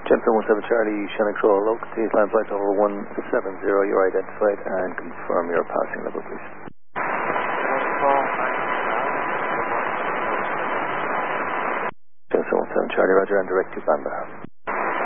Gemco 17 Charlie, Shannon Crow, locate line flight number 170, you're identified, and confirm your passing level, please. Gemco 17 Charlie, roger, and direct to Banda.